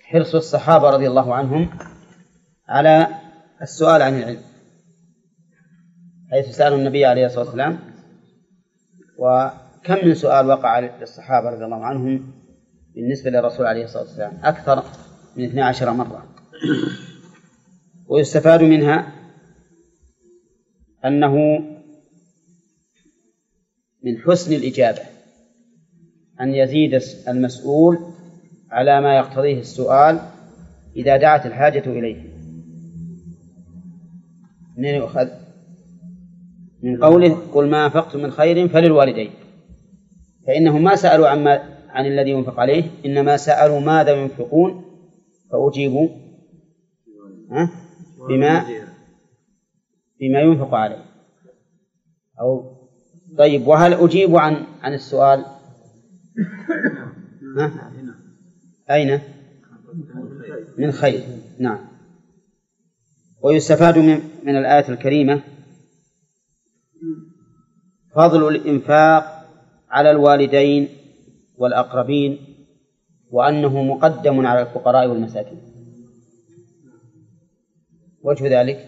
حرص الصحابة رضي الله عنهم على السؤال عن العلم، حيث سألوا النبي عليه الصلاة والسلام، وكم من سؤال وقع للصحابة رضي الله عنهم بالنسبة للرسول عليه الصلاة والسلام، أكثر من 12 مرة. ويستفاد منها أنه من حسن الإجابة أن يزيد المسؤول على ما يقتضيه السؤال إذا دعت الحاجة إليه. منين يؤخذ؟ من قوله قل ما أنفقتم من خير فللوالدين، فإنهم ما سألوا عن الذي ينفق عليه، إنما سألوا ماذا ينفقون فأجيبوا بما ينفق عليه. أو طيب، وهل أجيب عن السؤال؟ أين؟ من خير. نعم. ويستفاد من الآية الكريمة فضل الإنفاق على الوالدين والأقربين، وأنه مقدم على الفقراء والمساكين. وجه ذلك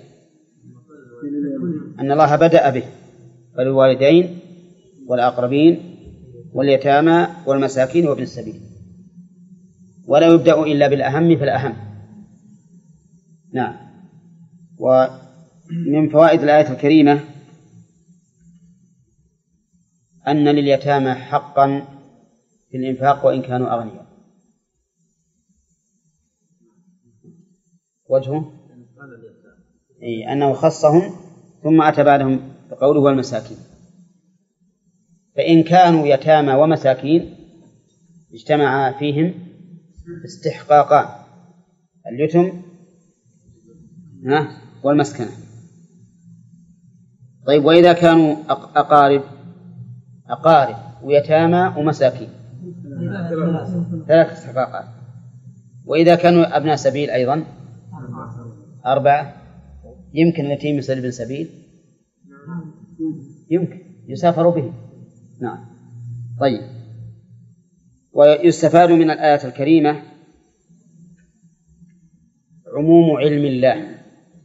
أن الله بدأ به، فللوالدين والأقربين واليتامى والمساكين وابن السبيل، ولا يبدأ إلا بالأهم فالأهم. نعم. ومن فوائد الآية الكريمة أن لليتامى حقا في الإنفاق وإن كانوا أغنياء. وجهه أنه خصهم ثم أتى بعدهم بقوله والمساكين، فإن كانوا يتامى ومساكين اجتمع فيهم استحقاقان: اليتم والمسكنة. طيب، وإذا كانوا أقارب ويتامى ومساكين، 3 استحقاقات. وإذا كانوا أبناء سبيل أيضا 4. يمكن اليتيم يصير ابن سبيل، يمكن يسافر به. نعم. طيب، ويستفاد من الآية الكريمة عموم علم الله،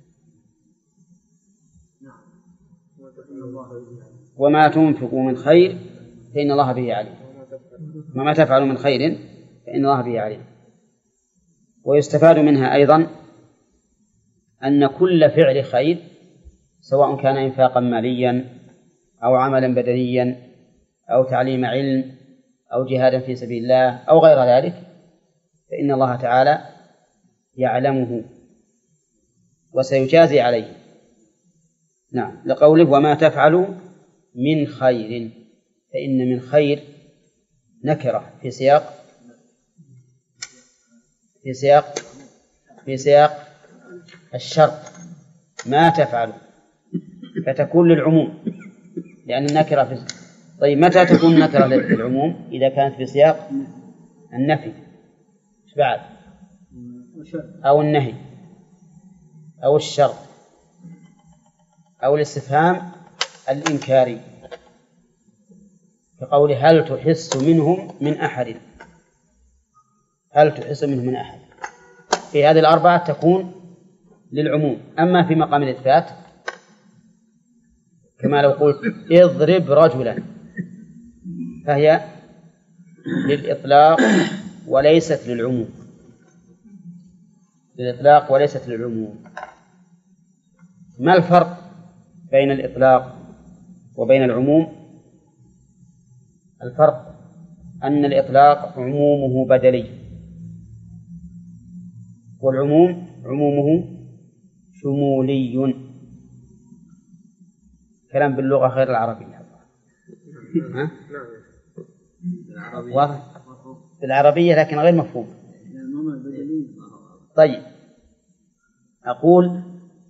وما تنفقوا من خير فإن الله به عليم، وما تفعلوا من خير فإن الله به عليم. ويستفاد منها أيضا أن كل فعل خير، سواء كان إنفاقا ماليا أو عملا بدنيا أو تعليم علم أو جهادا في سبيل الله أو غير ذلك، فإن الله تعالى يعلمه وسيجازي عليه. نعم، لقوله وما تفعلوا من خير، فإن من خير نكرة في سياق الشرط، ما تفعلوا، فتكون للعموم لأن النكرة في. طيب، متى تكون النكرة للعموم؟ إذا كانت في سياق النفي بعد، أو النهي، أو الشرط، أو الاستفهام الإنكاري، كقول هل تحس منهم من أحد. هل تحس منهم من أحد؟ في هذه الأربعة تكون للعموم. أما في مقام الإثبات كما لو قلت اضرب رجلا، فهي للإطلاق وليست للعموم. للإطلاق وليست للعموم. ما الفرق بين الإطلاق وبين العموم؟ الفرق أن الإطلاق عمومه بدلي، والعموم عمومه شمولي. كلام باللغة غير العربية. واضح بالعربية لكن غير مفهوم. طيب، أقول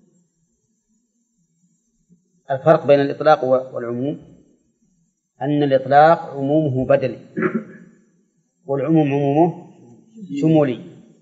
الفرق بين الإطلاق والعموم أن الإطلاق عمومه بدلي، والعموم عمومه شمولي.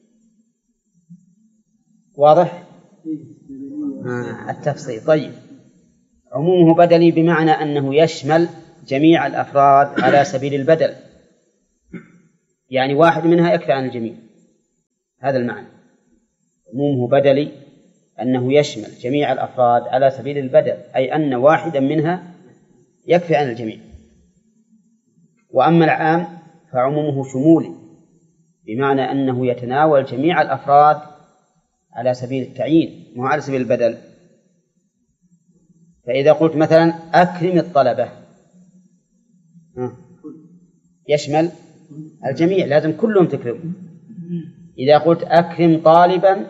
واضح التفصيل؟ طيب، عمومه بدلي بمعنى أنه يشمل جميع الأفراد على سبيل البدل، يعني واحد منها يكفي عن الجميع. هذا المعنى. عمومه بدلي، أنه يشمل جميع الأفراد على سبيل البدل، أي أن واحدا منها يكفي عن الجميع. وأما العام فعمومه شمولي، بمعنى أنه يتناول جميع الأفراد على سبيل التعيين مو على سبيل البدل. فإذا قلت مثلا أكرم الطلبة يشمل الجميع، لازم كلهم تكرموا. إذا قلت أكرم طالبا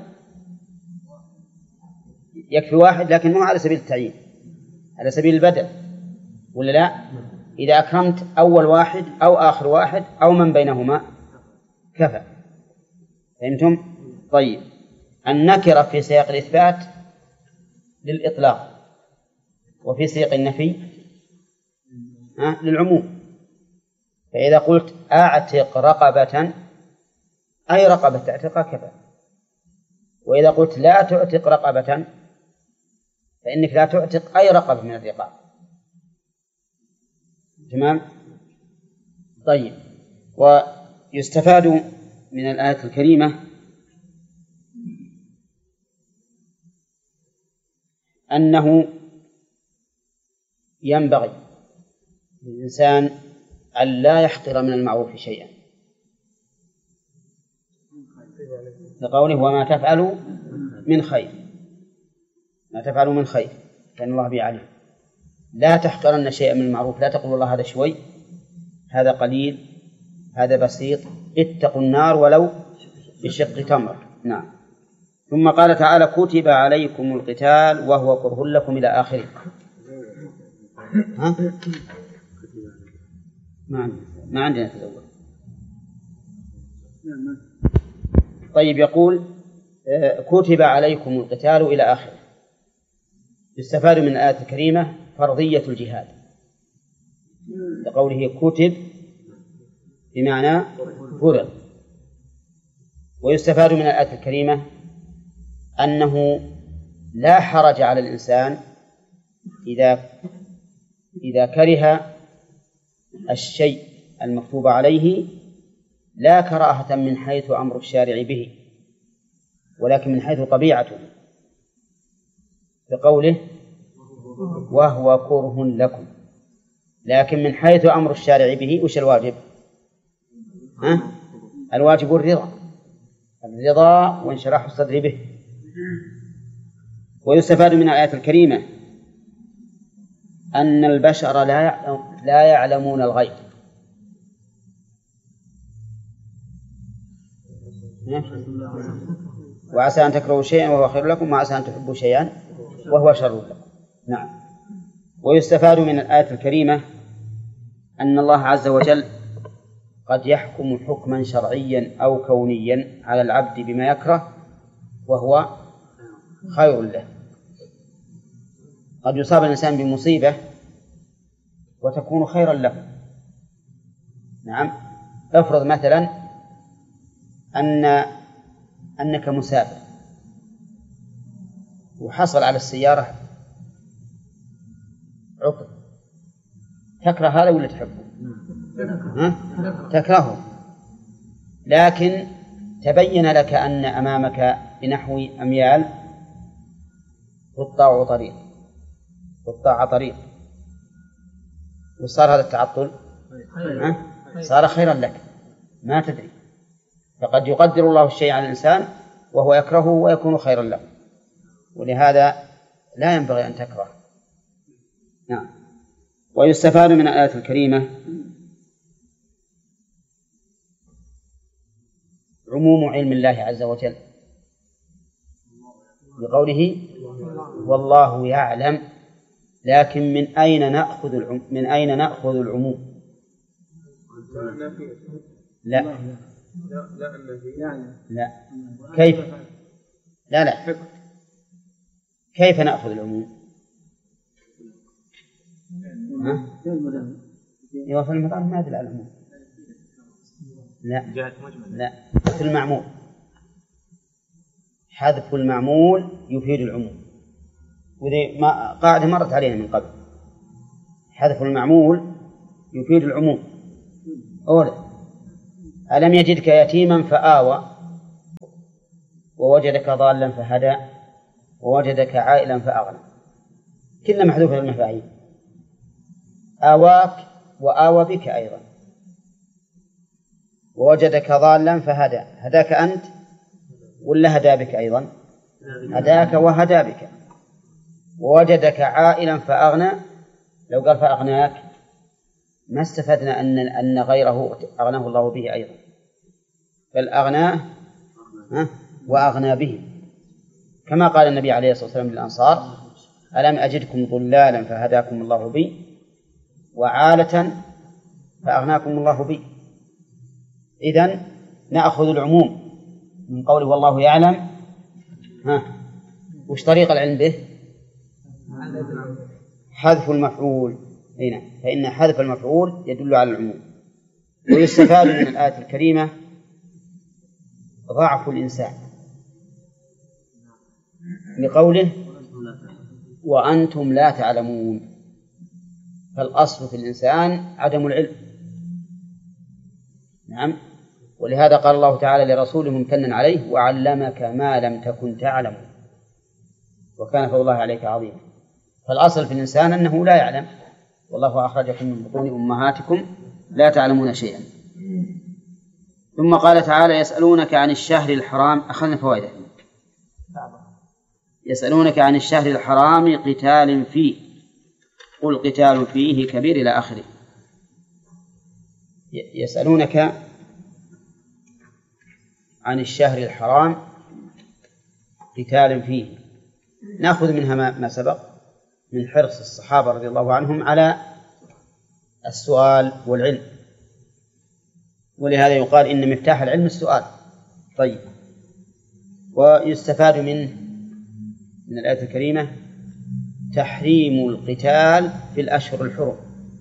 يكفي واحد، لكن مو على سبيل التعيين، على سبيل البدل، ولا لا؟ إذا أكرمت أول واحد أو آخر واحد أو من بينهما كفى. فهمتم؟ طيب، النكرة في سياق الإثبات للإطلاق، وفي سياق النفي للعموم. فإذا قلت أعتق رقبة أي رقبة تعتقها كفى. وإذا قلت لا تعتق رقبة فإنك لا تعتق أي رقبة من الرقاب. تمام؟ طيب، ويستفاد من الآية الكريمة أنه ينبغي للإنسان أن لا يحقر من المعروف شيئا، لقوله وما تفعلوا من خير، ما تفعلوا من خير فإن الله به عليم. لا تحقرن شيئا من المعروف، لا تقول والله هذا شوي، هذا قليل، هذا بسيط، اتقوا النار ولو بشق تمر. نعم. ثم قال تعالى كتب عليكم القتال وهو كره لكم إلى آخره. ما عندنا تزوج. طيب، يقول كتب عليكم القتال إلى آخره. يستفاد من الآية الكريمة فرضية الجهاد، لقوله كتب بمعنى فرض. ويستفاد من الآية الكريمة أنه لا حرج على الإنسان إذا كره الشيء المكتوب عليه، لا كراهة من حيث أمر الشارع به، ولكن من حيث طبيعته، بقوله وهو كره لكم. لكن من حيث أمر الشارع به وش الواجب؟ الواجب الرضا وانشراح الصدر به. ويستفاد من الآية الكريمة أن البشر لا يعلمون الغيب، وعسى أن تكرهوا شيئا وهو خير لكم، وعسى أن تحبوا شيئا وهو شر لكم. نعم. ويستفاد من الآية الكريمة أن الله عز وجل قد يحكم حكما شرعيا أو كونيا على العبد بما يكره وهو خير له. قد يصاب الإنسان بمصيبة وتكون خيرا له. نعم. افرض مثلا أنك مسافر وحصل على السيارة عطل، تكره هذا ولا تحبه؟ تكرهه، لكن تبين لك أن أمامك بنحو أميال قطاع طريق وصار هذا التعطل صار خيرا لك، ما تدري. فقد يقدر الله الشيء على الإنسان وهو يكرهه ويكون خيرا له، ولهذا لا ينبغي أن تكره. نعم. ويستفاد من الآية الكريمة عموم علم الله عز وجل، بقوله والله يعلم، لكن من أين نأخذ العموم؟ لا كيف؟ لا كيف نأخذ العموم؟ في المضارع ما يدل على العموم. لا في المعمول، حذف المعمول يفيد العموم، وذي ما قاعدة مرت علينا من قبل. حذف المعمول يفيد العموم. أولا ألم يجدك يتيما فآوى، ووجدك ضالا فهدى ووجدك عائلا فأغنى، كلها محذوفة المفاعيل. آواك وآوى بك أيضا. ووجدك ضالا فهدى، هداك أنت ولا هدى بك أيضا؟ هداك وهدى بك. ووجدك عائلا فأغنى، لو قال فأغناك ما استفدنا أن غيره أغناه الله به أيضا، بل أغناه وأغنى به، كما قال النبي عليه الصلاة والسلام للأنصار: ألم أجدكم ضلالا فهداكم الله بي وعالة فأغناكم الله بي. إذن نأخذ العموم من قوله والله يعلم. وش طريق العلم به؟ حذف المفعول هنا، فإن حذف المفعول يدل على العموم. ويستفاد من الآية الكريمة ضعف الإنسان لقوله وأنتم لا تعلمون، فالأصل في الإنسان عدم العلم. نعم، ولهذا قال الله تعالى لرسوله ممتنا عليه: وعلمك ما لم تكن تعلم وكان فضل الله عليك عظيما. فالأصل في الإنسان أنه لا يعلم، والله أخرجكم من بطون أمهاتكم لا تعلمون شيئا. ثم قال تعالى: يسألونك عن الشهر الحرام. أخذنا فوائده. يسألونك عن الشهر الحرام قتال فيه قل قتال فيه كبير إلى آخره. يسألونك عن الشهر الحرام قتال فيه، نأخذ منها ما سبق من حرص الصحابة رضي الله عنهم على السؤال والعلم، ولهذا يقال إن مفتاح العلم السؤال. طيب، ويستفاد من الآية الكريمة تحريم القتال في الأشهر الحرم.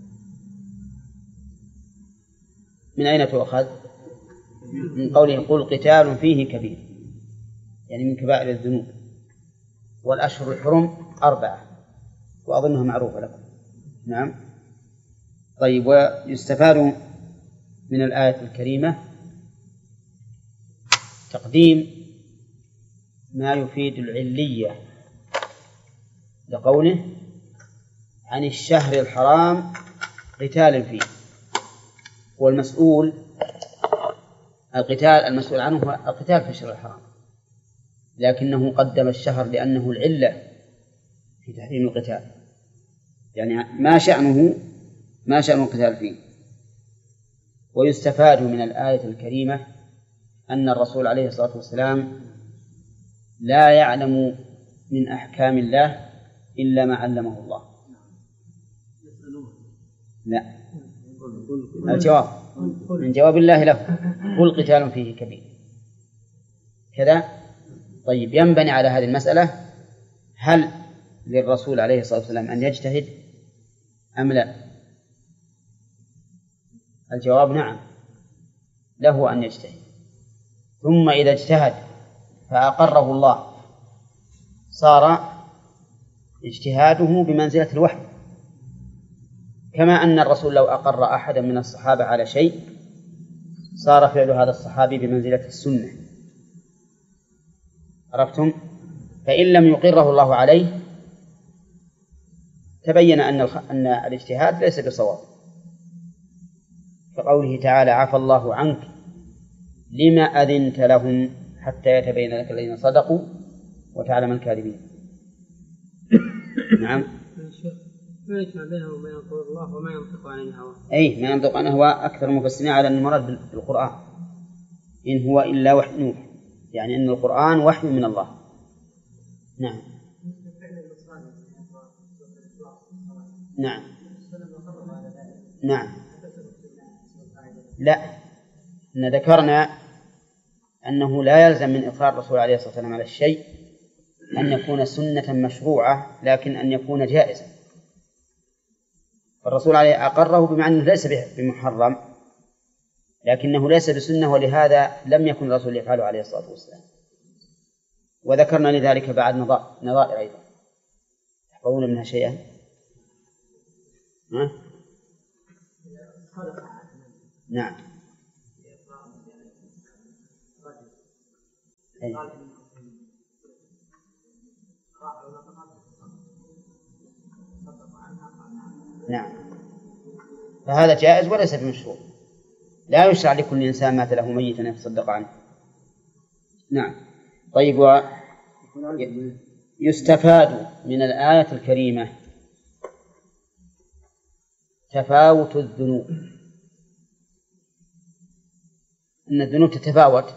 من أين تؤخذ؟ من قوله قل قتال فيه كبير، يعني من كبائر الذنوب، والأشهر الحرم 4 وأظنها معروفة لكم. نعم. طيب، ويستفاد من الآية الكريمة تقديم ما يفيد العلية لقوله عن الشهر الحرام قتال فيه، والمسؤول المسؤول عنه هو القتال في الشهر الحرام، لكنه قدم الشهر لأنه العلة في تحريم القتال، يعني ما شأن القتال فيه. ويستفاد من الآية الكريمة أن الرسول عليه الصلاة والسلام لا يعلم من أحكام الله إلا ما علمه الله. لا، الجواب من جواب الله له: قل قتال فيه كبير كذا. طيب، ينبني على هذه المسألة: هل للرسول عليه الصلاة والسلام أن يجتهد أم لا؟ الجواب نعم، له أن يجتهد. ثم إذا اجتهد فأقره الله صار اجتهاده بمنزلة الوحي، كما أن الرسول لو أقر أحدا من الصحابة على شيء صار فعل هذا الصحابي بمنزلة السنة. عرفتم؟ فإن لم يقره الله عليه تبين أن الاجتهاد ليس بصواب، كقوله تعالى: عفى الله عنك لما أذنت لهم حتى يتبين لك الذين صدقوا وتعلم الكاذبين. نعم. ما يجمع بينه وبين قول الله وما ينطق عن الهوى؟ أي، ما ينطق عن الهوى أكثر المفسرين على أن المراد بالقرآن إن هو إلا وحي نوح، يعني أن القرآن وحي من الله. نعم. نعم. نعم. لا، إن ذكرنا أنه لا يلزم من إقرار الرسول عليه الصلاة والسلام على الشيء أن يكون سنة مشروعة، لكن أن يكون جائزا. الرسول عليه أقره بمعنى أنه ليس بمحرم، لكنه ليس بسنة، ولهذا لم يكن الرسول يفعله عليه الصلاة والسلام. وذكرنا لذلك بعد نظائر أيضا. تحفظون منها شيئا؟ نعم. نعم، فهذا جائز وليس بمشروع، لا يشرع لكل إنسان مات له ميتا يتصدق عنه. نعم. طيب، يستفاد من الآية الكريمة تفاوت الذنوب، أن الذنوب تتفاوت.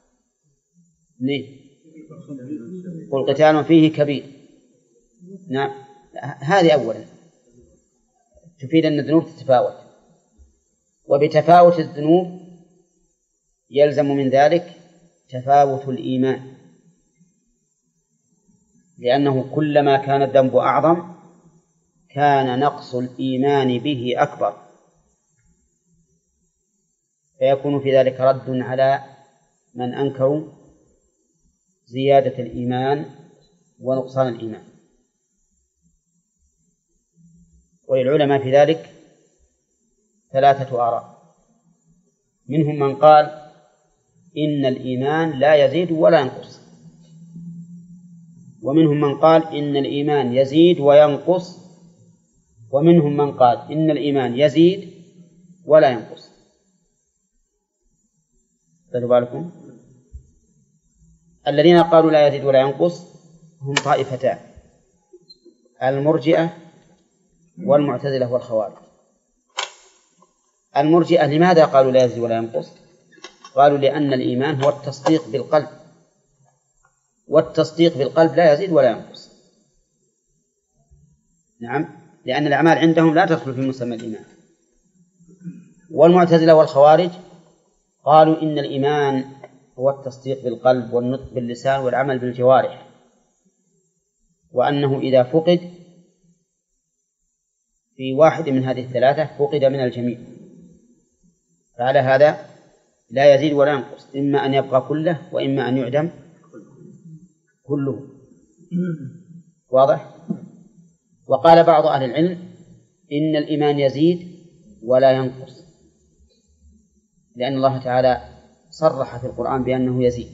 والقتال فيه كبير. نعم، هذه أولا تفيد أن الذنوب تتفاوت، وبتفاوت الذنوب يلزم من ذلك تفاوت الإيمان، لأنه كلما كان الذنب أعظم كان نقص الإيمان به أكبر، فيكون في ذلك رد على من أنكروا زيادة الإيمان ونقصان الإيمان. وللعلماء في ذلك 3 آراء، منهم من قال إن الإيمان لا يزيد ولا ينقص، ومنهم من قال إن الإيمان يزيد وينقص، ومنهم من قال إن الإيمان يزيد ولا ينقص. خذوا بالكم، الذين قالوا لا يزيد ولا ينقص هم طائفتان: المرجئة والمعتزلة والخوارج. المرجئة لماذا قالوا لا يزيد ولا ينقص؟ قالوا لأن الإيمان هو التصديق بالقلب، والتصديق بالقلب لا يزيد ولا ينقص. نعم، لأن الأعمال عندهم لا تدخل في مسمى الإيمان. والمعتزلة والخوارج قالوا إن الإيمان هو التصديق بالقلب والنطق باللسان والعمل بالجوارح، وأنه إذا فقد في واحد من هذه الثلاثة فقد من الجميع، فعلى هذا لا يزيد ولا ينقص، إما أن يبقى كله وإما أن يعدم كله. واضح؟ وقال بعض أهل العلم إن الإيمان يزيد ولا ينقص، لأن الله تعالى صرح في القرآن بأنه يزيد: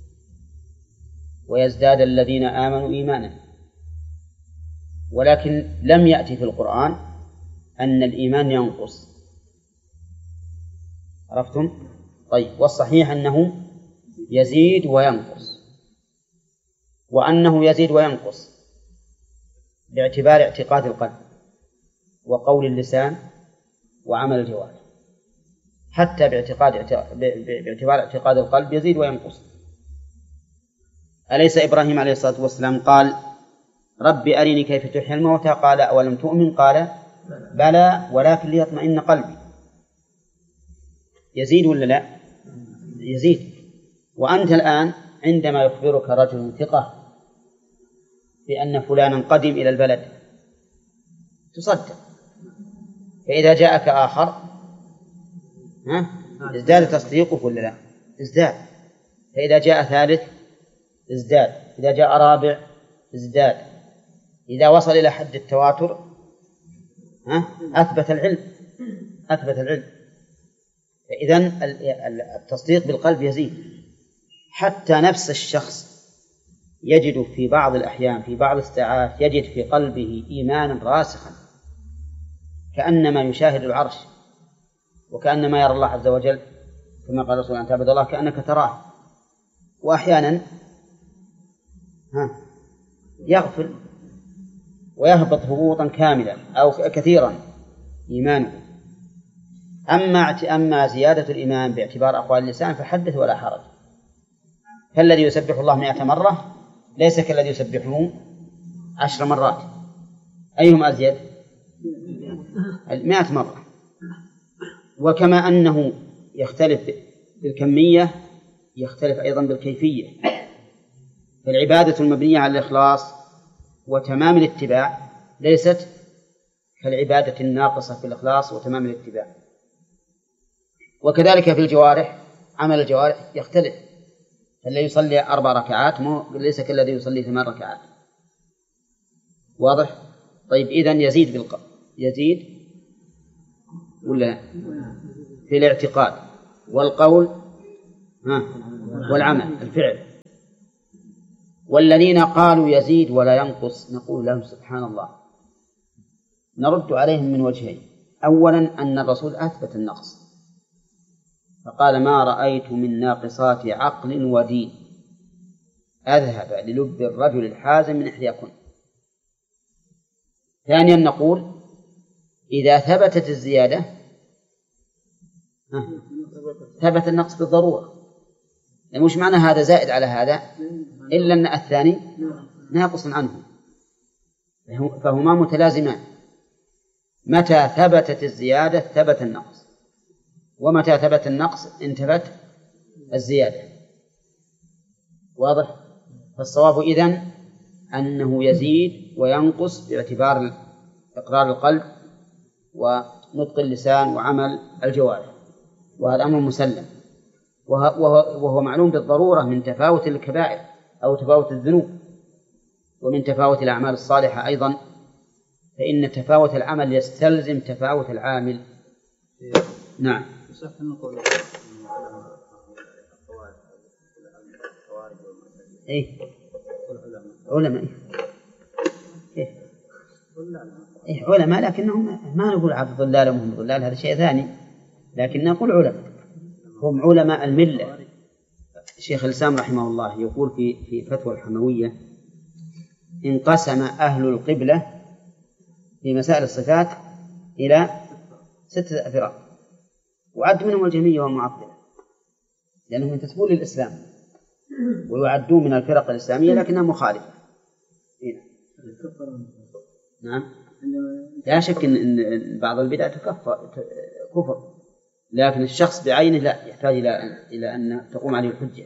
ويزداد الذين آمنوا إيمانا. ولكن لم يأتي في القرآن أن الإيمان ينقص. عرفتم؟ طيب، والصحيح أنه يزيد وينقص، وأنه يزيد وينقص باعتبار اعتقاد القلب وقول اللسان وعمل الجوارح، حتى باعتبار اعتقاد القلب يزيد وينقص. أليس إبراهيم عليه الصلاة والسلام قال: رب أرني كيف تحيي الموتى؟ قال: أولم تؤمن؟ قال: بلى ولكن ليطمئن قلبي. يزيد ولا لا؟ يزيد. وأنت الآن عندما يخبرك رجل ثقة بأن فلانا قدم إلى البلد تصدق، فإذا جاءك آخر ازداد تصديقك ولا لا؟ ازداد. فإذا جاء ثالث ازداد، إذا جاء رابع ازداد، إذا وصل إلى حد التواتر أثبت العلم. فإذن التصديق بالقلب يزيد، حتى نفس الشخص يجد في بعض الأحيان في بعض الساعات يجد في قلبه إيمانا راسخا كأنما يشاهد العرش، وكأنما يرى الله عز وجل، كما قال الرسول: أن تعبد الله كأنك تراه. وأحيانا يغفل ويهبط هبوطا كاملا أو كثيرا إيمانه. أما زيادة الإيمان باعتبار أقوال اللسان فحدث ولا حرج، فالذي يسبح الله 100 مرة ليس كالذي يسبحه 10 مرات. أيهم أزيد؟ 100 مرة. وكما أنه يختلف بالكمية يختلف أيضا بالكيفية، فالعبادة المبنية على الإخلاص وتمام الاتباع ليست كالعبادة الناقصة في الإخلاص وتمام الاتباع. وكذلك في الجوارح، عمل الجوارح يختلف، فالذي يصلي 4 ركعات ليس كالذي يصلي 8 ركعات. واضح؟ طيب، إذن يزيد ولا في الاعتقاد والقول والعمل الفعل، والذين قالوا يزيد ولا ينقص نقول لهم سبحان الله، نرد عليهم من وجهين. أولا أن الرسول أثبت النقص فقال ما رأيت من ناقصات عقل ودين أذهب للب الرجل الحازم من إحداكن. ثانيا نقول إذا ثبتت الزيادة ثبت النقص بالضرورة، يعني مش معنى هذا زائد على هذا إلا أن الثاني ناقص عنه، فهما متلازمان. متى ثبتت الزيادة ثبت النقص، ومتى ثبت النقص انتفت الزيادة. واضح؟ فالصواب إذن أنه يزيد وينقص باعتبار إقرار القلب ونطق اللسان وعمل الجوارح، وهذا أمر مسلم، وهو معلوم بالضرورة من تفاوت الكبائر أو تفاوت الذنوب، ومن تفاوت الأعمال الصالحة أيضا، فإن تفاوت العمل يستلزم تفاوت العامل. نعم. إيه علماء إيه علماء، لكنهم ما نقول عبد ضلال وهم ضلال، هذا شيء ثاني، لكن نقول علماء هم علماء الملة. الشيخ الإسلام رحمه الله يقول في فتوى الحموية انقسم أهل القبلة في مسائل الصفات إلى 6 فرق، وعد منهم الجهمية والمعطلة لأنهم ينتسبون للإسلام ويعدون من الفرق الإسلامية لكنها مخالفة. نعم، لا شك أن بعض البدع كفر، لكن الشخص بعينه لا، يحتاج إلى أن تقوم عليه الحجة.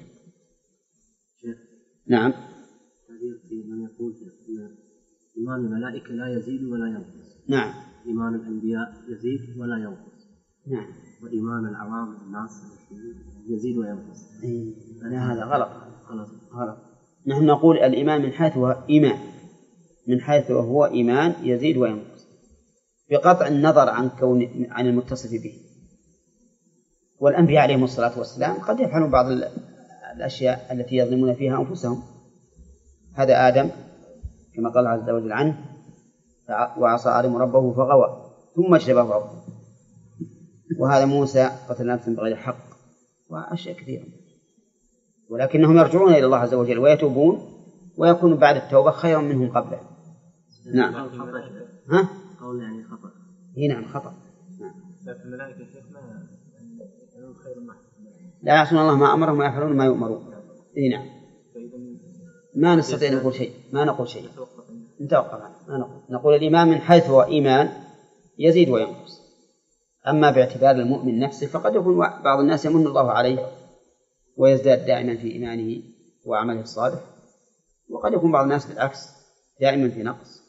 نعم. من يقول أن إيمان الملائكة لا يزيد ولا ينقص. نعم. إيمان الأنبياء يزيد ولا ينقص. نعم. وإيمان العوام الناس يزيد وينقص. لا، هذا غلط. نحن نقول الإيمان من حيث هو إيمان، من حيث هو إيمان يزيد وينقص بقطع النظر عن المتصف به. والأنبياء عليهم الصلاة والسلام قد يفعلون بعض الأشياء التي يظلمون فيها أنفسهم. هذا آدم كما قال عز وجل عنه وعصى آدم ربه فغوى ثم اجتباه ربه، وهذا موسى قتل نفسا بغير حق، وأشياء كثيرة. ولكنهم يرجعون إلى الله عز وجل ويتوبون ويكون بعد التوبة خيرا منهم قبله. نعم. ها؟ قول يعني خطأ. نعم خطأ. نعم. لكن الملائكة شيخ ما يعملون خير ما لا يعصون الله ما أمرهم ويفعلون ما يؤمرون. نعم. ما نستطيع نقول شيء، ما نقول شيء، نتوقف عنه، ما نقول الإيمان من حيث هو إيمان يزيد وينقص. أما باعتبار المؤمن نفسه فقد يكون بعض الناس يمن الله عليه ويزداد دائما في إيمانه وعمله الصالح، وقد يكون بعض الناس بالعكس دائما في نقص.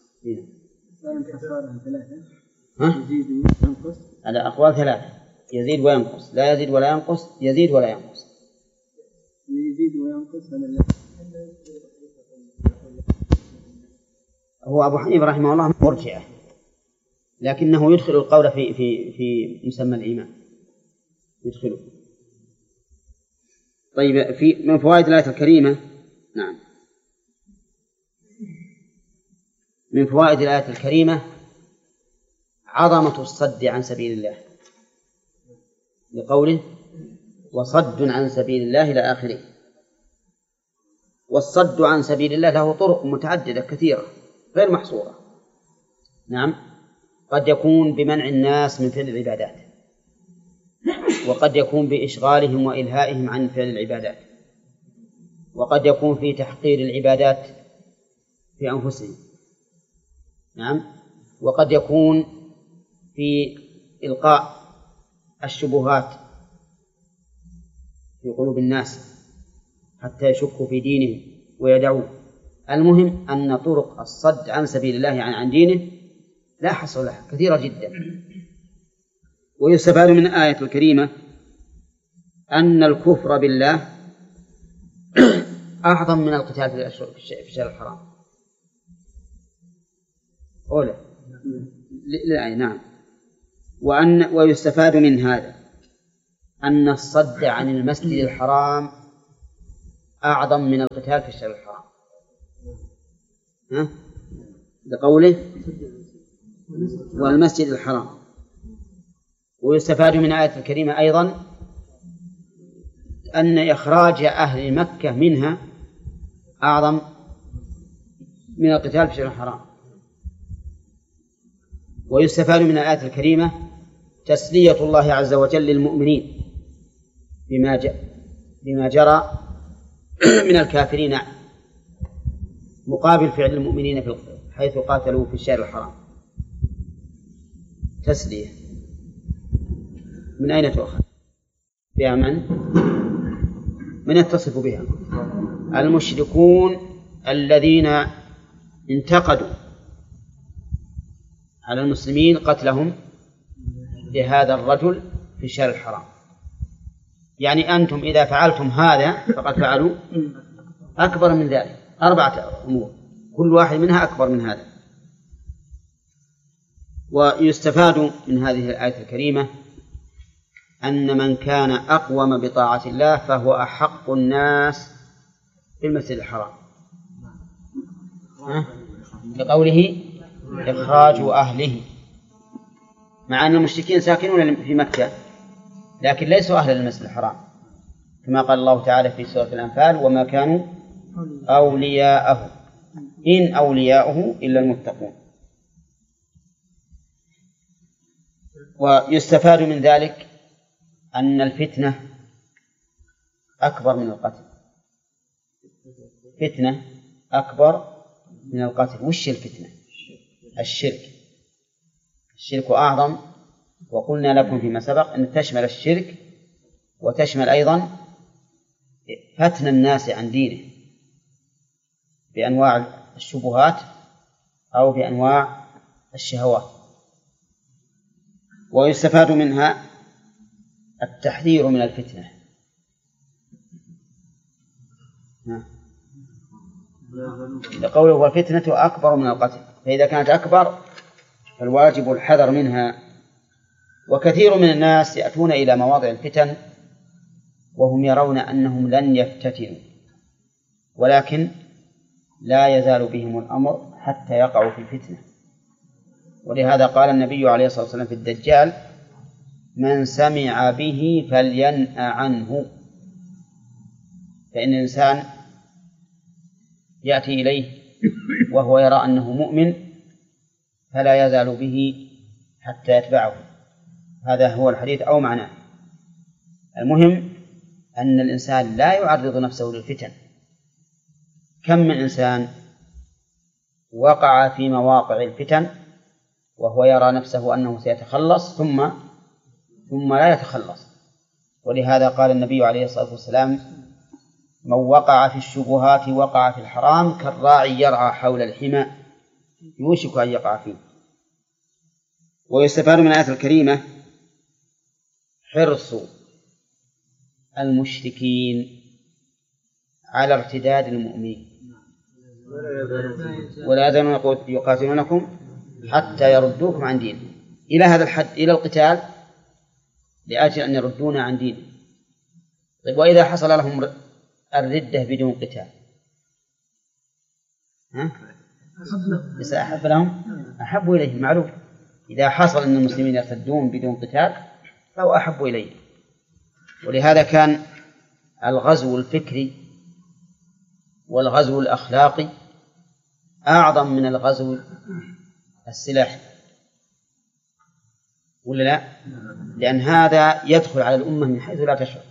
يزيد وينقص على أقوال 3: يزيد وينقص، لا يزيد ولا ينقص، يزيد ولا ينقص. يزيد وينقص هو أبو حنيفة رحمه الله مرجئة، لكنه يدخل القول في مسمى الإيمان، يدخله. طيب، من فوائد الآية الكريمة. نعم، من فوائد الآية الكريمة عظمة الصد عن سبيل الله، لقوله وصد عن سبيل الله إلى آخره. والصد عن سبيل الله له طرق متعددة كثيرة غير محصورة. نعم، قد يكون بمنع الناس من فعل العبادات، وقد يكون بإشغالهم وإلهائهم عن فعل العبادات، وقد يكون في تحقير العبادات في أنفسهم. نعم، وقد يكون في إلقاء الشبهات في قلوب الناس حتى يشكوا في دينهم ويدعوا. المهم أن طرق الصد عن سبيل الله عن دينه لا حصر لها، كثيرة جدا. ويستفاد من الآية الكريمة أن الكفر بالله أعظم من القتال في الشهر الحرام. أولا نعم. ويستفاد من هذا أن الصد عن المسجد الحرام أعظم من القتال في الشهر الحرام. لقوله والمسجد الحرام. ويستفاد من الآية الكريمة أيضا أن إخراج أهل مكة منها أعظم من القتال في الشهر الحرام. ويستفاد من الآية الكريمة تسلية الله عز وجل للمؤمنين بما جرى من الكافرين مقابل فعل المؤمنين حيث قاتلوا في الشهر الحرام. تسلية من أين تؤخذ؟ بها من يتصف بها؟ المشركون الذين انتقدوا على المسلمين قتلهم لهذا الرجل في الشهر الحرام. يعني أنتم إذا فعلتم هذا فقد فعلوا أكبر من ذلك 4 أمور كل واحد منها أكبر من هذا. ويستفاد من هذه الآية الكريمة أن من كان أقوم بطاعة الله فهو أحق الناس بالمسجد الحرام لقوله إخراج أهله، مع أن المشركين ساكنون في مكة لكن ليسوا أهلا للمسجد الحرام كما قال الله تعالى في سورة الأنفال وما كانوا أولياءه إن أولياؤه إلا المتقون. ويستفاد من ذلك أن الفتنة أكبر من القتل. فتنة أكبر من القتل. وش الفتنة؟ الشرك أعظم. وقلنا لكم فيما سبق أن تشمل الشرك وتشمل أيضا فتن الناس عن دينه بأنواع الشبهات أو بأنواع الشهوات. ويستفاد منها التحذير من الفتنة. لقوله والفتنة أكبر من القتل، فإذا كانت أكبر فالواجب الحذر منها. وكثير من الناس يأتون إلى مواضع الفتن وهم يرون أنهم لن يفتتنوا، ولكن لا يزال بهم الأمر حتى يقعوا في الفتنة. ولهذا قال النبي عليه الصلاة والسلام في الدجال من سمع به فلينأ عنه. فإن الإنسان يأتي إليه وهو يرى أنه مؤمن فلا يزال به حتى يتبعه. هذا هو الحديث أو معناه. المهم أن الإنسان لا يعرض نفسه للفتن. كم من إنسان وقع في مواقع الفتن وهو يرى نفسه أنه سيتخلص ثم لا يتخلص. ولهذا قال النبي عليه الصلاة والسلام من وقع في الشبهات وقع في الحرام كالراعي يرعى حول الحمى يوشك أن يقع فيه. ويستفاد من الآية الكريمة حرص المشركين على ارتداد المؤمنين ولا يزالون يقاتلونكم حتى يردوكم عن دينكم إلى هذا الحد، إلى القتال لأجل أن يردونا عن دينه. طيب وإذا حصل لهم الردة بدون قتال أحب لهم أحب إليهم. معروف إذا حصل أن المسلمين يرتدون بدون قتال فهو أحب إليه. ولهذا كان الغزو الفكري والغزو الأخلاقي أعظم من الغزو السلاحي، ولا لا؟ لأن هذا يدخل على الأمة من حيث لا تشعر،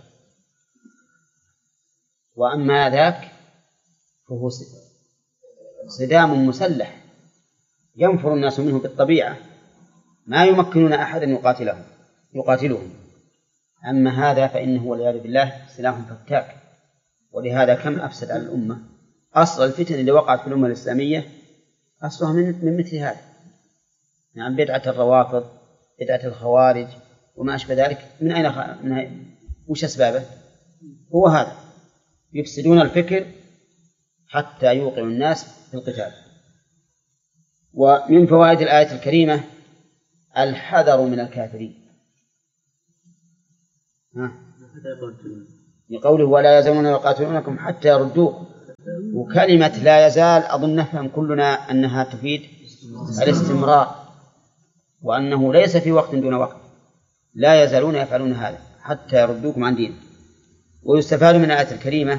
وأما ذاك فهو صدام مسلح ينفر الناس منه بالطبيعة ما يمكنون أحدا يقاتلهم. أما هذا فإنه والعياذ بالله سلاح فتاك. ولهذا كم أفسد على الأمة. أصل الفتن اللي وقعت في الأمة الإسلامية أصلها من مثل هذا، يعني بدعة الروافض، بدعة الخوارج وما أشبه ذلك. من أين وش أسبابه؟ هو هذا، يفسدون الفكر حتى يوقعوا الناس في القتال. ومن فوائد الآية الكريمة الحذر من الكافرين لقوله ولا يزالون يقاتلونكم حتى يردوكم وكلمة لا يزال أظن نفهم كلنا أنها تفيد الاستمرار، وأنه ليس في وقت دون وقت، لا يزالون يفعلون هذا حتى يردوكم عن دين. ويستفاد من الآية الكريمة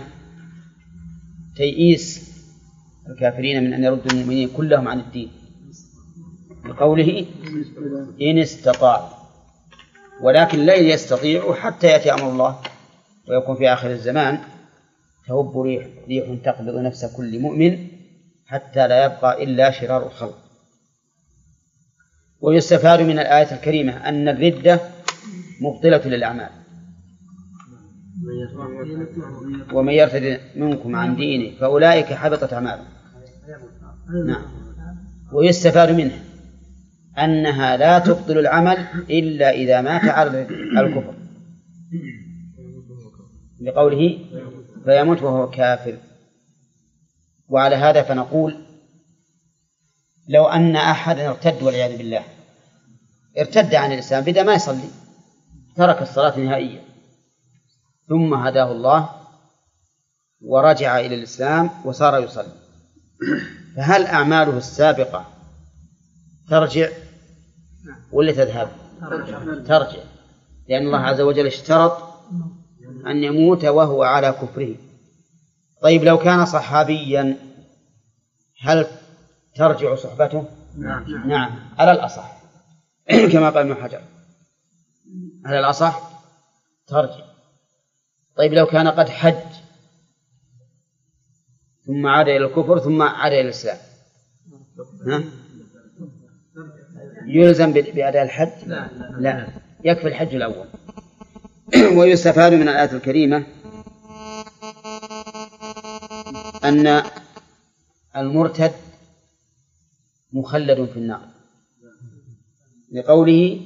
تيئيس الكافرين من أن يردوا المؤمنين كلهم عن الدين بقوله إن استطاعوا، ولكن لا يستطيعوا حتى يأتي أمر الله ويكون في آخر الزمان تهب ريح تقبض نفس كل مؤمن حتى لا يبقى إلا شرار الخلق. ويستفاد من الآية الكريمة أن الردة مبطلة للأعمال، ومن يرتد منكم عن دينه فأولئك حبطت أعمالهم. نعم. ويستفاد منه أنها لا تبطل العمل إلا إذا مات على الكفر بقوله فيموت وهو كافر. وعلى هذا فنقول لو أن أحدا ارتد والعياذ بالله، ارتد عن الإسلام بدأ ما يصلي، ترك الصلاة نهائيا، ثم هداه الله ورجع إلى الإسلام وصار يصلي، فهل أعماله السابقة ترجع ولا تذهب؟ ترجع، لأن الله عز وجل اشترط أن يموت وهو على كفره. طيب لو كان صحابيا هل ترجع صحبته؟ نعم على الأصح كما قال ابن حجر، على الأصح ترجع. طيب لو كان قد حج ثم عاد إلى الكفر ثم عاد إلى الإسلام يلزم بأداء الحج؟ لا، يكفي الحج الأول. ويستفاد من الآية الكريمة أن المرتد مخلد في النار لقوله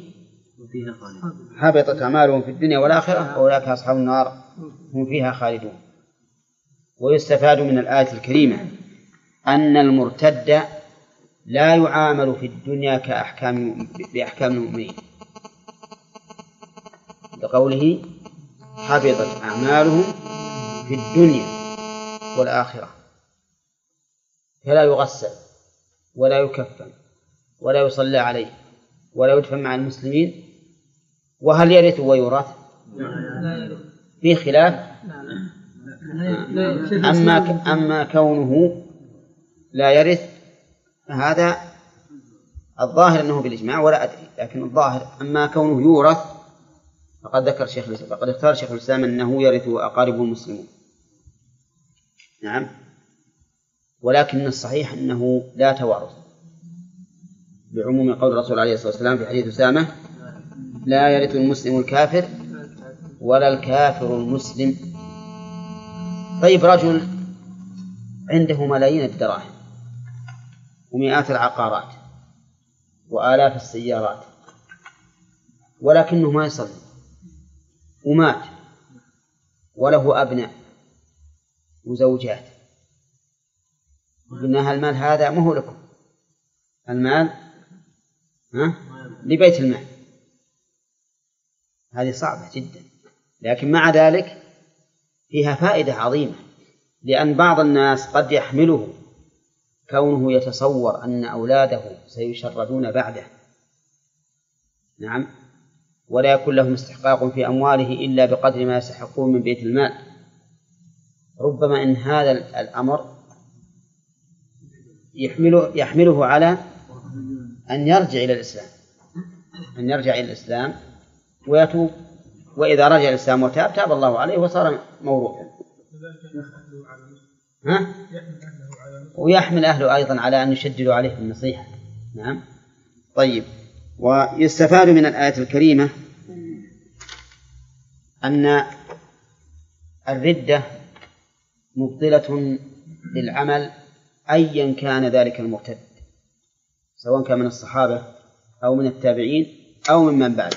حبطت أعمالهم في الدنيا والآخرة أولئك أصحاب النار هم فيها خالدون. ويستفاد من الآية الكريمة أن المرتد لا يعامل في الدنيا بأحكام المؤمنين لقوله حبطت أعمالهم في الدنيا والآخرة، فلا يغسل ولا يكفن ولا يصلى عليه ولا يدفن مع المسلمين. وهل يرث ويورث؟ في خلاف. أما كونه لا يرث هذا الظاهر أنه بالإجماع ولا أدري، لكن الظاهر أما كونه يورث فقد اختار شيخ الإسلام أنه يرث أقاربه المسلمون. نعم. ولكن الصحيح أنه لا توارث بعموم قول الرسول عليه الصلاة والسلام في حديث أسامة لا يرث المسلم الكافر ولا الكافر المسلم. طيب رجل عنده ملايين الدراهم ومئات العقارات وآلاف السيارات ولكنه ما يصلي ومات وله أبناء وزوجات، قلنا المال هذا ما هو لكم، المال لبيت المال. هذه صعبة جدا، لكن مع ذلك فيها فائدة عظيمة، لأن بعض الناس قد يحمله كونه يتصور أن أولاده سيشردون بعده. نعم. ولا يكون لهم استحقاق في أمواله إلا بقدر ما يستحقون من بيت المال. ربما إن هذا الأمر يحمله على أن يرجع إلى الإسلام ويتوب، وإذا رجع إلى الإسلام وتاب تاب الله عليه وصار موروثا. ويحمل أهله أيضا على أن يشددوا عليه بالنصيحة. نعم. طيب. ويستفاد من الآية الكريمة أن الردة مبطلة للعمل أيا كان ذلك المرتد، سواء كان من الصحابة أو من التابعين أو ممن بعده،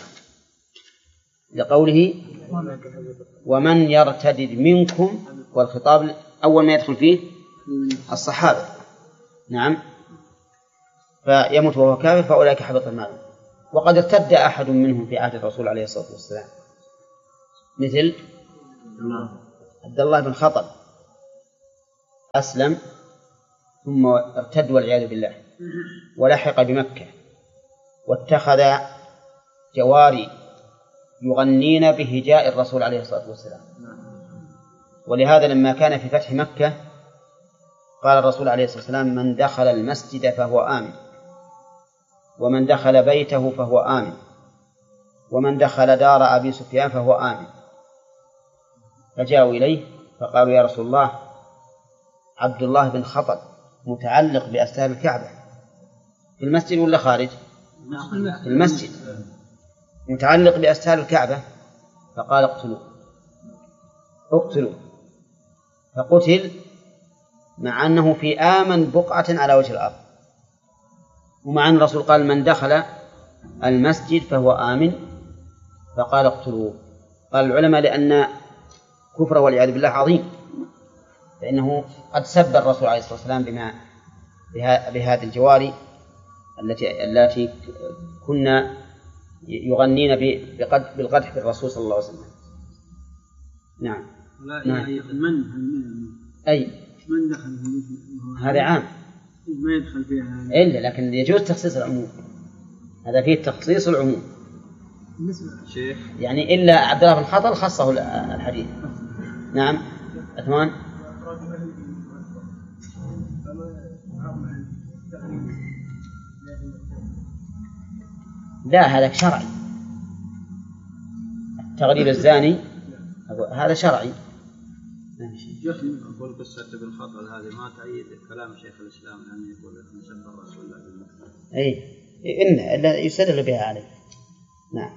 لقوله ومن يرتد منكم، والخطاب أول ما يدخل فيه الصحابة. نعم. فيموت وهو كافر فأولئك حبط أعمالهم. وقد ارتد أحد منهم في عهد الرسول عليه الصلاة والسلام مثل عبد الله بن خطب أسلم ثم ارتد والعياذ بالله ولحق بمكة واتخذ جواري يغنين بهجاء الرسول عليه الصلاة والسلام. ولهذا لما كان في فتح مكة قال الرسول عليه الصلاة والسلام: من دخل المسجد فهو آمن، ومن دخل بيته فهو آمن، ومن دخل دار أبي سفيان فهو آمن. فجاءوا إليه فقالوا: يا رسول الله، عبد الله بن خطل متعلق بأستار الكعبة في المسجد ولا خارج؟ في المسجد، متعلق بأستار الكعبة. فقال: اقتلوه. فقتل مع أنه في آمن بقعة على وجه الأرض، ومع أن الرسول قال: من دخل المسجد فهو آمن، فقال: اقتلوه. قال العلماء: لأن كفره والعياذ بالله عظيم، فإنه قد سب الرسول عليه الصلاة والسلام بهذه الجواري التي كنا يغنين بالقدح بالرسول صلى الله عليه وسلم. نعم. أي من دخل هذا عام ما يدخل فيها إلا، لكن يجوز تخصيص العموم، هذا فيه تخصيص العموم. يعني إلا عبد الله بن خطل خصه الحديث. نعم. أثمان. لا، هذا شرعي. تغريب الزاني هذا شرعي. أقول قصة ابن خطل هذه ما تأيد كلام شيخ الإسلام أن يقول أن سب الرسول الله بالمكتب. إن يستدل بها عليه. نعم.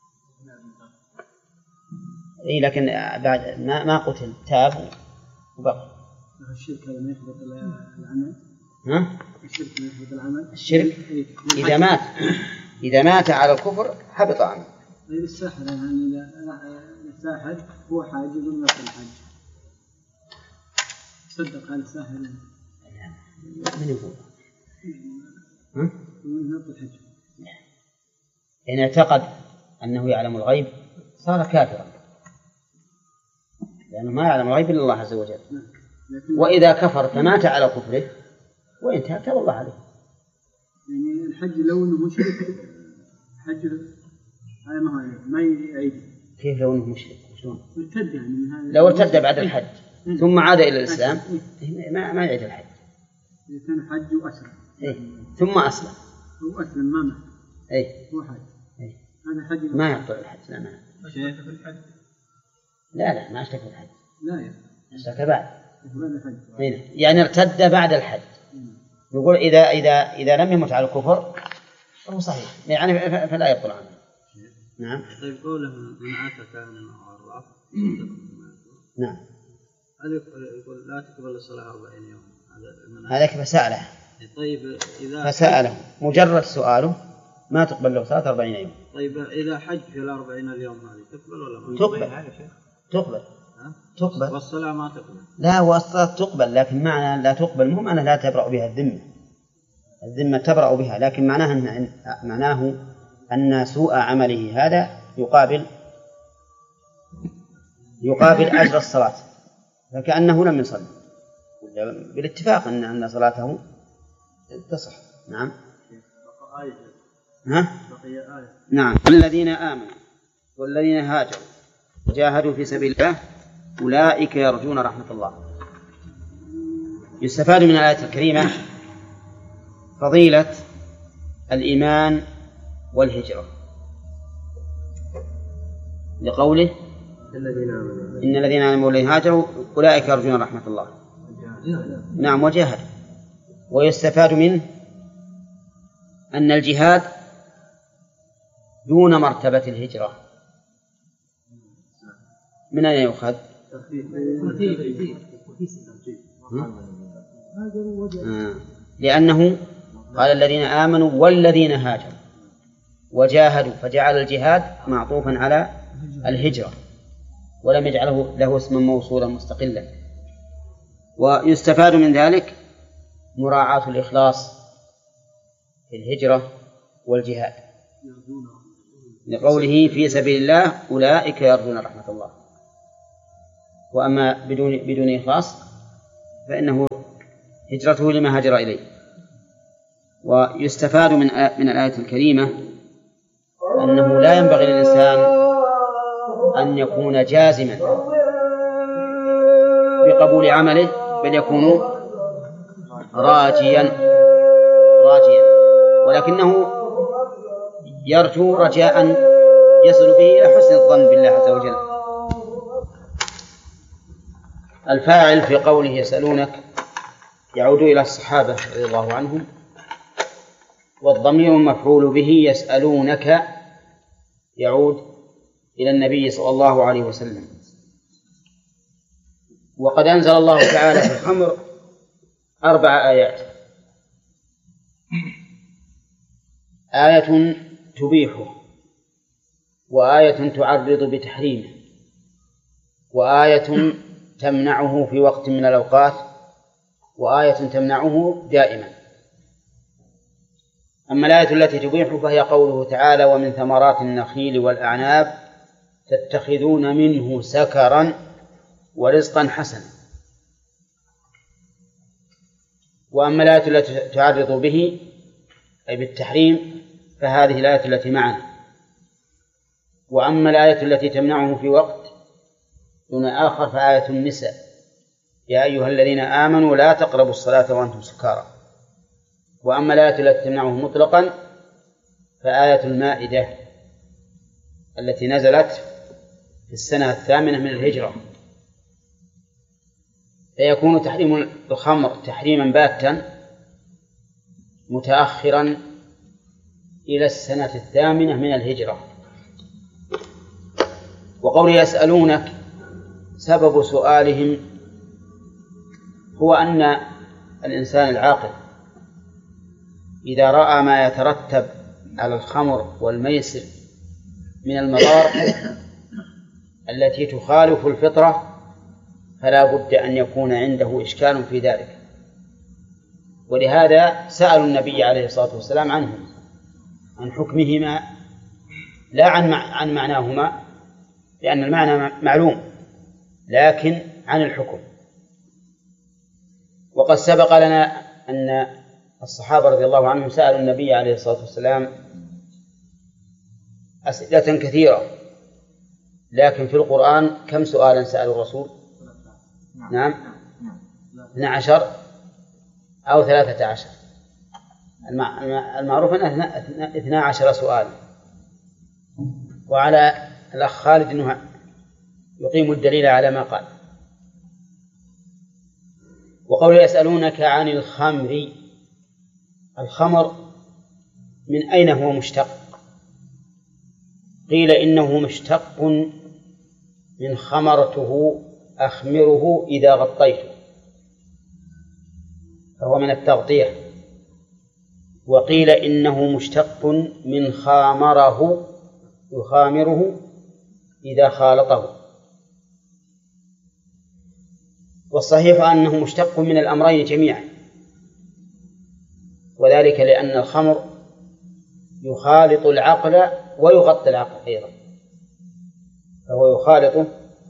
لكن بعد ما قتل تاب وبقى. الشرك هذا ما يحبط العمل. الشرك ما يحبط العمل. الشرك إذا مات على الكفر حبط عمله. غير الساحر، يعني الساحر هو حاجز من الحج. صدق على الساحر. من يقول؟ من نقطة الحج. إن اعتقد أنه يعلم الغيب صار كافرا، لأنه ما يعلم الغيب إلا الله عز وجل. وإذا كفر فمات على كفره وانتهى تاب الله عليه. يعني الحج لو أنه مشرك حج هذا ما يعيد. كيف لو أنه مشرك؟ شلون؟ ارتد يعني من هذا. لو ارتد بعد الحج ثم عاد إلى الإسلام ما يعيد الحج. إذا كان حج وأسلم. ثم أسلم. هو أسلم ما مات. هو حج. هذا حج. ما يقطع الحج. لا ما. أشرك في الحج. لا ما أشرك في الحج. لا يا. أشرك بعد. الحج. يعني ارتد بعد الحج. يقول إذا لم يمت على الكفر فهو صحيح، يعني فلا يبطل عنه. نعم. طيب قوله من أتى كاهنا أو عراف. نعم. هذا يقول لا تقبل الصلاة 40 يوم. هذا فسأله. طيب فسأله مجرد سؤاله ما تقبل له صلاة 40 يوم. طيب إذا حج في 40 اليوم هذه تقبل ولا ما تقبل؟ تقبل. والصلاة ما تقبل. لا، والصلاة تقبل، لكن معنى لا تقبل مو معنى لا تبرأ بها الذمة. الذمة تبرأ بها، لكن معناه أن سوء عمله هذا يقابل أجر الصلاة، فكأنه لم يصلي بالاتفاق أن صلاته تصح. نعم. نعم. الذين آمنوا والذين هاجروا وجاهدوا في سبيل الله أولئك يرجون رحمة الله. يستفاد من الآية الكريمة فضيلة الإيمان والهجرة، لقوله إن الذين آمنوا والذين هاجروا أولئك يرجون رحمة الله. نعم. وجاهدوا. ويستفاد منه أن الجهاد دون مرتبة الهجرة. من أين يؤخذ؟ لأنه قال الذين آمنوا والذين هاجروا وجاهدوا، فجعل الجهاد معطوفا على الهجرة ولم يجعله له اسما موصولا مستقلا. ويستفاد من ذلك مراعاة الإخلاص في الهجرة والجهاد، لقوله في سبيل الله أولئك يرجون رحمة الله. وأما بدون إخلاص فإنه هجرته لما هاجر إليه. ويستفاد من الآية الكريمة أنه لا ينبغي للإنسان أن يكون جازما بقبول عمله، بل يكون راجيا ولكنه يرجو رجاء يصل به إلى حسن الظن بالله عز وجل. الفاعل في قوله يسألونك يعود إلى الصحابة رضي الله عنهم، والضمير مفعول به يسألونك يعود إلى النبي صلى الله عليه وسلم. وقد أنزل الله تعالى في الخمر 4 آيات: آية تبيحه، وآية تعرض بتحريمه، وآية تمنعه في وقت من الأوقات، وآية تمنعه دائما. أما الآية التي تبيحه فهي قوله تعالى: ومن ثمرات النخيل والأعناب تتخذون منه سكرا ورزقا حسنا. وأما الآية التي تعرض به أي بالتحريم فهذه الآية التي معنا. وأما الآية التي تمنعه في وقت دون آخر فآية النساء: يا أيها الذين آمنوا لا تقربوا الصلاة وأنتم سكارى. وأما الآية التي تمنعه مطلقا فآية المائدة التي نزلت في السنة 8 من الهجرة. فيكون تحريم الخمر تحريما باتا متأخرا إلى السنة 8 من الهجرة. وقول يسألونك سبب سؤالهم هو أن الإنسان العاقل إذا رأى ما يترتب على الخمر والميسر من المضار التي تخالف الفطرة فلا بد أن يكون عنده إشكال في ذلك. ولهذا سألوا النبي عليه الصلاة والسلام عنهم، عن حكمهما لا عن معناهما، لأن المعنى معلوم، لكن عن الحكم. وقد سبق لنا أن الصحابة رضي الله عنهم سألوا النبي عليه الصلاة والسلام أسئلة كثيرة، لكن في القرآن كم سؤالا سألوا الرسول؟ نعم 12 أو 13. المعروف أنه 12 سؤال. وعلى الأخ خالد أنه يقيم الدليل على ما قال. وقول يسألونك عن الخمر، الخمر من أين هو مشتق؟ قيل إنه مشتق من خمرته أخمره إذا غطيته، فهو من التغطية. وقيل إنه مشتق من خامره يخامره إذا خالطه. والصحيح أنه مشتق من الأمرين جميعا، وذلك لأن الخمر يخالط العقل ويغطي العقل أيضا، فهو يخالطه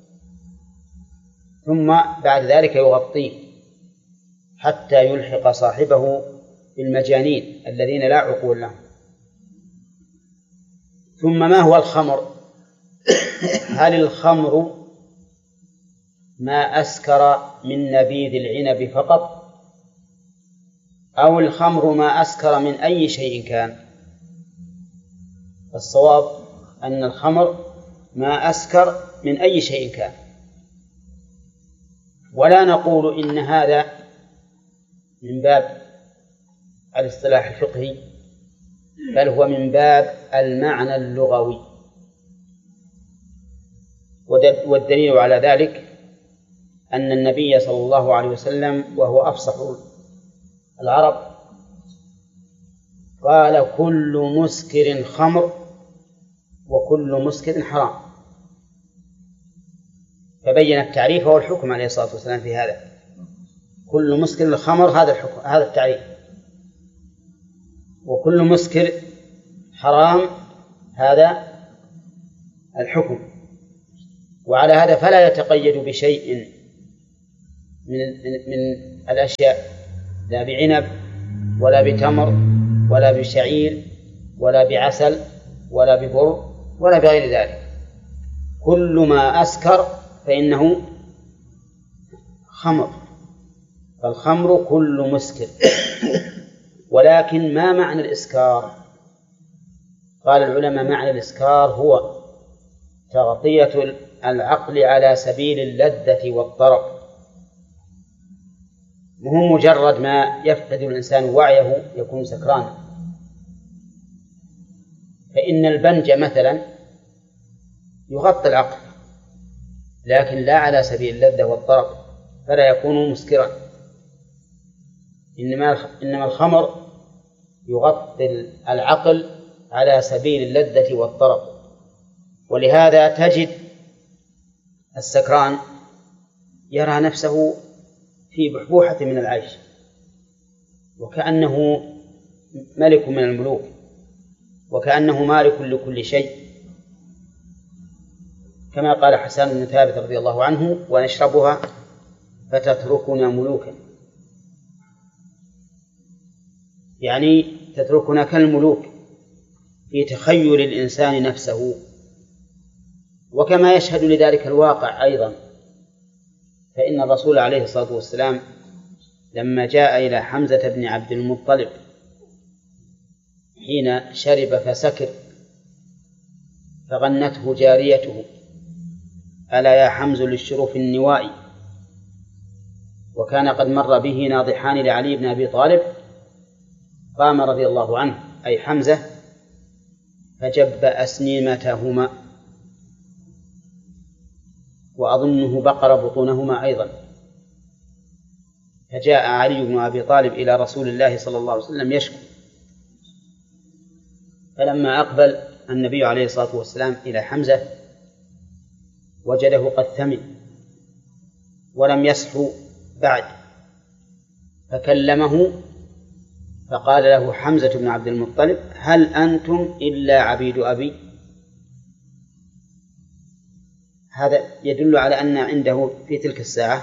ثم بعد ذلك يغطيه حتى يلحق صاحبه بالمجانين الذين لا عقول لهم. ثم ما هو الخمر؟ هل الخمر ما أسكر من نبيذ العنب فقط، أو الخمر ما أسكر من أي شيء كان؟ الصواب أن الخمر ما أسكر من أي شيء كان. ولا نقول إن هذا من باب الاصطلاح الفقهي، بل هو من باب المعنى اللغوي. والدليل على ذلك أن النبي صلى الله عليه وسلم وهو أفصح العرب قال: كل مسكر خمر وكل مسكر حرام، فبين التعريف والحكم عليه الصلاة والسلام في هذا. كل مسكر الخمر هذا الحكم، هذا التعريف، وكل مسكر حرام هذا الحكم. وعلى هذا فلا يتقيد بشيء من الأشياء، لا بعنب ولا بتمر ولا بشعير ولا بعسل ولا ببر ولا بغير ذلك، كل ما أسكر فإنه خمر، فالخمر كل مسكر. ولكن ما معنى الإسكار؟ قال العلماء معنى الإسكار هو تغطية العقل على سبيل اللذة والطرب، مهم مجرد ما يفقد الإنسان وعيه يكون سكرانا. فإن البنج مثلا يغطي العقل لكن لا على سبيل اللذة والطرب، فلا يكون مسكرا. إنما الخمر يغطي العقل على سبيل اللذة والطرب. ولهذا تجد السكران يرى نفسه في بحبوحة من العيش وكأنه ملك من الملوك وكأنه مالك لكل شيء، كما قال حسان بن ثابت رضي الله عنه: ونشربها فتتركنا ملوكا، يعني تتركنا كالملوك في تخيل الإنسان نفسه. وكما يشهد لذلك الواقع أيضا، فإن الرسول عليه الصلاة والسلام لما جاء إلى حمزة بن عبد المطلب حين شرب فسكر فغنته جاريته: ألا يا حمز للشروف النوائي. وكان قد مر به ناضحان لعلي بن أبي طالب، قام رضي الله عنه أي حمزة فجب أسنمتهما، وأظنه بقر بطونهما أيضا، فجاء علي بن أبي طالب إلى رسول الله صلى الله عليه وسلم يشكو، فلما أقبل النبي عليه الصلاة والسلام إلى حمزة وجده قد ثمن ولم يصحو بعد، فكلمه فقال له حمزة بن عبد المطلب: هل أنتم إلا عبيد أبي؟ هذا يدل على أن عنده في تلك الساعة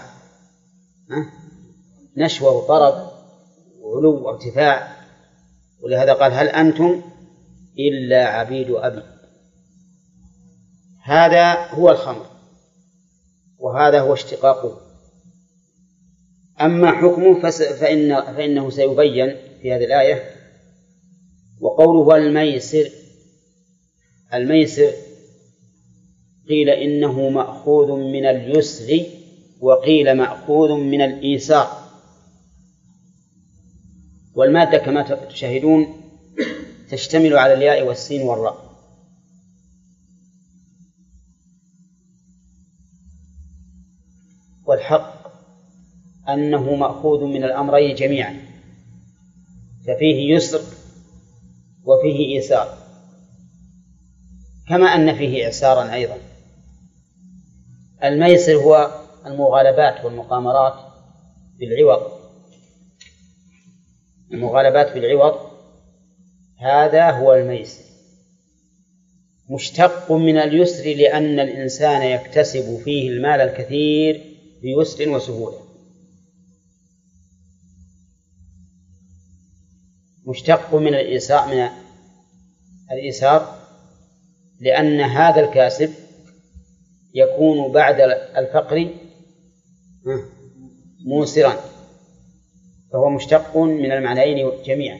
نشوة وطرب وعلو وارتفاع، ولهذا قال: هل أنتم إلا عبيد أبي. هذا هو الخمر وهذا هو اشتقاقه. أما حكمه فإنه سيبين في هذه الآية. وقوله الميسر، الميسر قيل إنه مأخوذ من اليسر وقيل مأخوذ من الإيسار، والمادة كما تشاهدون تشتمل على الياء والسين والراء. والحق أنه مأخوذ من الأمرين جميعا، ففيه يسر وفيه إيسار، كما أن فيه إعسارا أيضا. الميسر هو المغالبات والمقامرات بالعوض، المغالبات بالعوض، هذا هو الميسر، مشتق من اليسر لأن الإنسان يكتسب فيه المال الكثير بيسر وسهولة، مشتق من الإيسار لأن هذا الكاسب يكون بعد الفقر موسرا، فهو مشتق من المعنيين جميعا.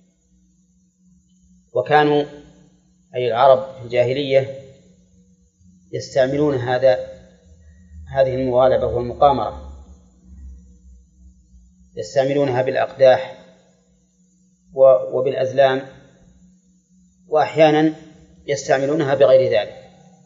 وكانوا أي العرب في الجاهلية يستعملون هذه المغالبة والمقامرة، يستعملونها بالأقداح وبالأزلام، وأحيانا يستعملونها بغير ذلك.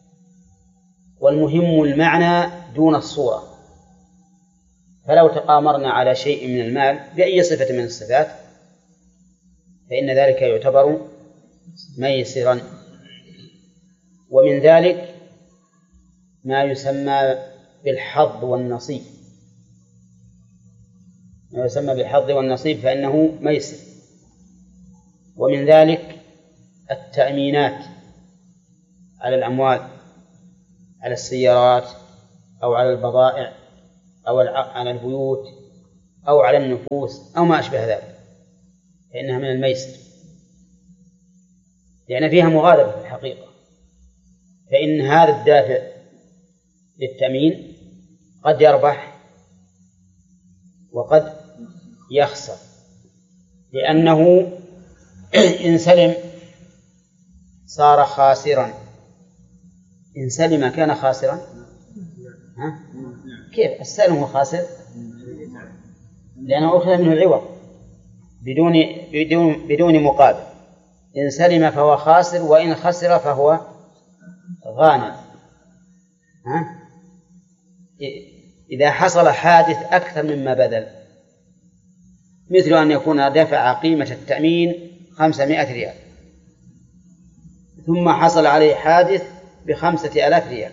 والمهم المعنى دون الصورة، فلو تقامرنا على شيء من المال بأي صفة من الصفات فإن ذلك يعتبر ميسرا. ومن ذلك ما يسمى بالحظ والنصيب، ما يسمى بالحظ والنصيب فإنه ميسر. ومن ذلك التأمينات على الأموال، على السيارات أو على البضائع أو على البيوت أو على النفوس أو ما أشبه ذلك فإنها من الميسر، لأن فيها مغالبة في الحقيقة. فإن هذا الدافع للتأمين قد يربح وقد يخسر، لأنه إن سلم صار خاسرا. إن سلم كان خاسرا. كيف السالم هو خاسر؟ لأنه أخذ منه العوض بدون مقابل. إن سلم فهو خاسر، وإن خسر فهو غانم. إذا حصل حادث أكثر مما بذل، مثل أن يكون دفع قيمة التأمين 500 ريال ثم حصل عليه حادث ب5,000 ريال،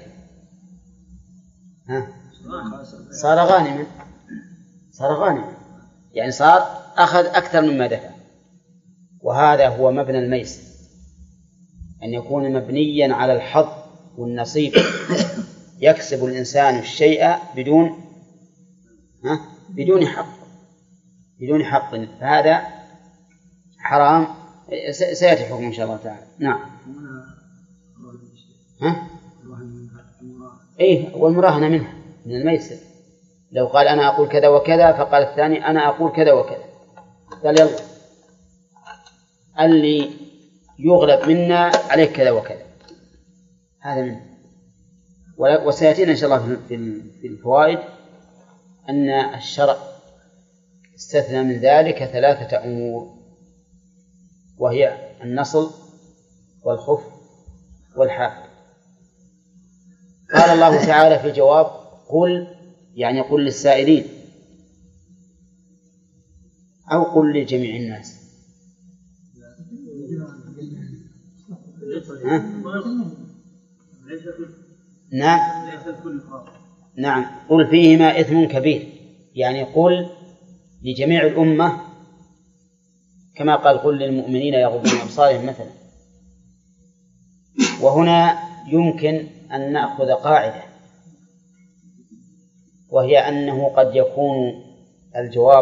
صار غانما، يعني صار أخذ أكثر مما دفع. وهذا هو مبنى الميسر، أن يكون مبنيا على الحظ والنصيب، يكسب الإنسان الشيء بدون حق، فهذا حرام. سيأتي حكم إن شاء الله تعالى. نعم. والمراهنة منها من الميسر. لو قال أنا أقول كذا وكذا، فقال الثاني أنا أقول كذا وكذا، قال يلا اللي يغلب منا عليك كذا وكذا، هذا منه. وسيأتينا إن شاء الله في الفوائد أن الشرع استثنى من ذلك 3 أمور، وهي النصل والخف والحافظ. قال الله تعالى في الجواب قل، يعني قل للسائلين أو قل لجميع الناس. نعم قل فيهما إثم كبير، يعني قل لجميع الأمة، كما قال قل للمؤمنين يغضوا من أبصارهم مثلا. وهنا يمكن أن نأخذ قاعدة، وهي أنه قد يكون الجواب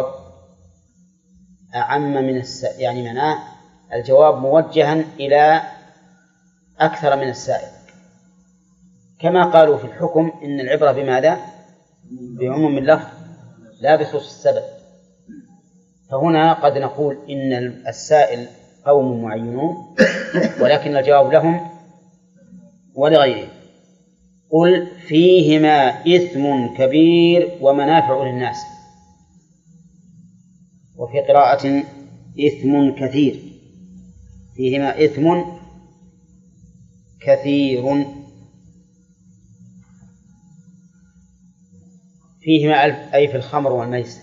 أعم من يعني معناه الجواب موجها إلى أكثر من السائل، كما قالوا في الحكم إن العبرة بماذا؟ بعموم اللفظ لا بخصوص السبب. فهنا قد نقول إن السائل قوم معينون، ولكن الجواب لهم ولغيرهم. قل فيهما إثم كبير ومنافع للناس، وفي قراءة إثم كثير، فيهما إثم كثير. فيهما أي في الخمر والميسر.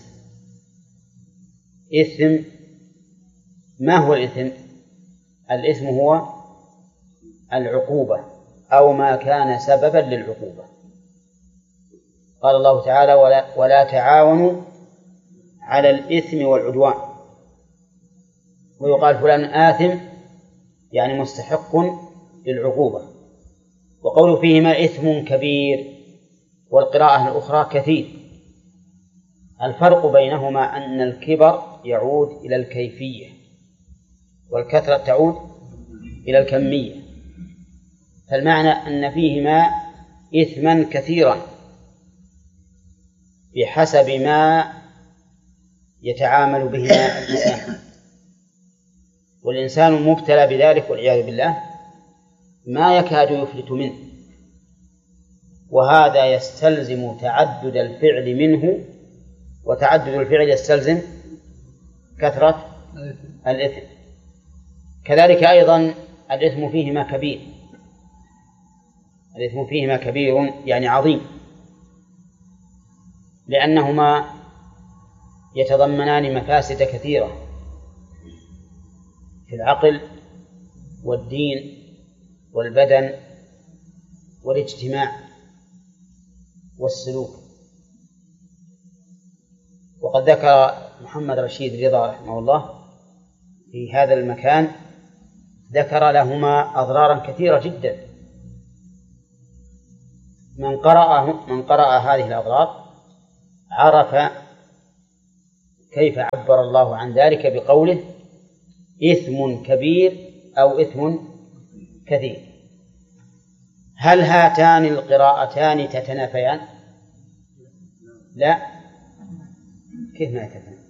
إثم، ما هو الإثم؟ الإثم هو العقوبة أو ما كان سببا للعقوبة. قال الله تعالى ولا تعاونوا على الإثم والعدوان. ويقال فلان آثم يعني مستحق للعقوبة. وقول فيهما إثم كبير، والقراءة الأخرى كثير. الفرق بينهما أن الكبر يعود إلى الكيفية، والكثرة تعود إلى الكمية. فالمعنى أن فيهما إثما كثيرا بحسب ما يتعامل به الإنسان، والإنسان مبتلى بذلك والعياذ بالله ما يكاد يفلت منه، وهذا يستلزم تعدد الفعل منه، وتعدد الفعل يستلزم كثرة الإثم. كذلك أيضا الإثم فيهما كبير، الإثم فيهما كبير يعني عظيم، لأنهما يتضمنان مفاسد كثيرة في العقل والدين والبدن والاجتماع والسلوك. وقد ذكر محمد رشيد رضا رحمه الله في هذا المكان، ذكر لهما أضرارا كثيرة جدا. من قرأ هذه الأضرار عرف كيف عبر الله عن ذلك بقوله إثم كبير أو إثم كثير. هل هاتان القراءتان تتنافيان؟ لا، كيف ما يتنافيان؟